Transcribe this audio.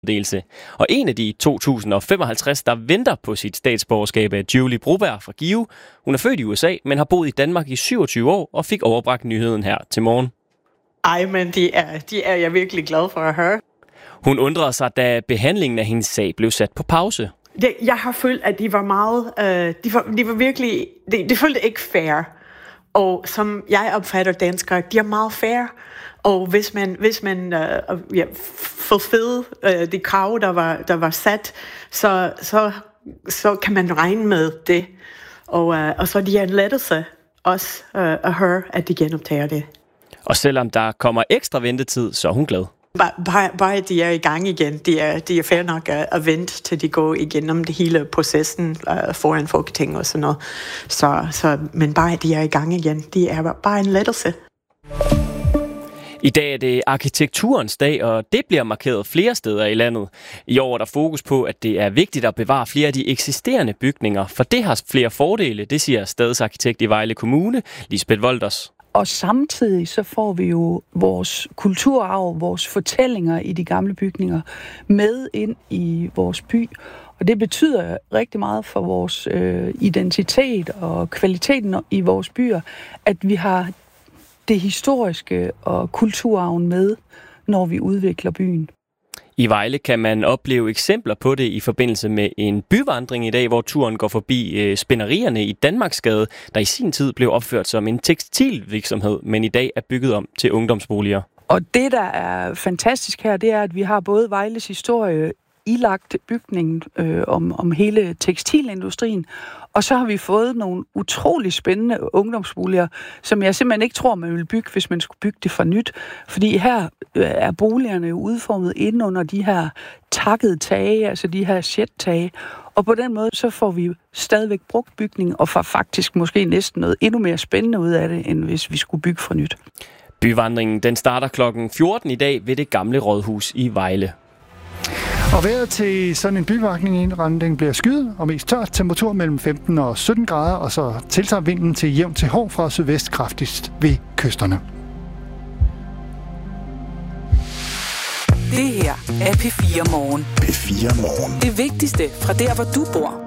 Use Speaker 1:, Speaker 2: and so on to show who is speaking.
Speaker 1: meddelelse. Og en af de 2055, der venter på sit statsborgerskab, er Julie Broberg fra Give. Hun er født i USA, men har boet i Danmark i 27 år og fik overbragt nyheden her til morgen.
Speaker 2: Ej, men de er jeg virkelig glad for at høre.
Speaker 1: Hun undrede sig, da behandlingen af hendes sag blev sat på pause.
Speaker 2: Jeg har følt, at de var meget... de var virkelig... De følte ikke fair. Og som jeg opfatter danskere, de er meget fair. Og hvis man fulfillede de krav, der var sat, så kan man regne med det. Og så de er en lettelse også at høre, at de genoptager det.
Speaker 1: Og selvom der kommer ekstra ventetid, så er hun glad.
Speaker 2: Bare de er i gang igen. De er fair nok at vente, til de går igennem det hele processen foran Folketinget og sådan noget. Men bare de er i gang igen. De er bare en lettelse.
Speaker 1: I dag er det arkitekturens dag, og det bliver markeret flere steder i landet. I år er der fokus på, at det er vigtigt at bevare flere af de eksisterende bygninger, for det har flere fordele, det siger stadsarkitekt i Vejle Kommune, Lisbeth Wolders.
Speaker 3: Og samtidig så får vi jo vores kulturarv, vores fortællinger i de gamle bygninger med ind i vores by. Og det betyder rigtig meget for vores identitet og kvaliteten i vores byer, at vi har det historiske og kulturarven med, når vi udvikler byen.
Speaker 1: I Vejle kan man opleve eksempler på det i forbindelse med en byvandring i dag, hvor turen går forbi spænderierne i Danmarksgade, der i sin tid blev opført som en tekstilvirksomhed, men i dag er bygget om til ungdomsboliger.
Speaker 3: Og det, der er fantastisk her, det er, at vi har både Vejles historie ilagt bygningen om hele tekstilindustrien, og så har vi fået nogle utrolig spændende ungdomsboliger, som jeg simpelthen ikke tror, man ville bygge, hvis man skulle bygge det for nyt. Fordi her er boligerne jo udformet inde under de her takkede tage, altså de her sjettage. Og på den måde, så får vi stadigvæk brugt bygningen, og får faktisk måske næsten noget endnu mere spændende ud af det, end hvis vi skulle bygge for nyt.
Speaker 1: Byvandringen den starter klokken 14 i dag ved det gamle rådhus i Vejle.
Speaker 4: Og vejret til sådan en byvandring bliver skyet og mest tørt, temperatur mellem 15 og 17 grader, og så tiltager vinden til jævn til hård fra sydvest kraftigst ved kysterne.
Speaker 5: Det her er P4 Morgen.
Speaker 6: P4 Morgen.
Speaker 5: Det vigtigste fra der, hvor du bor.